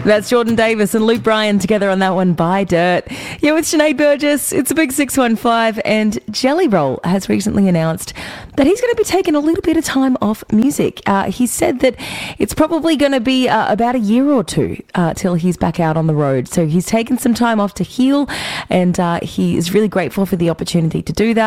That's Jordan Davis and Luke Bryan together on that one, Buy Dirt. Yeah, with Sinead Burgess, it's a big 615, and Jelly Roll has recently announced that he's going to be taking a little bit of time off music. He said that it's probably going to be about a year or two till he's back out on the road. So he's taken some time off to heal, and he is really grateful for the opportunity to do that.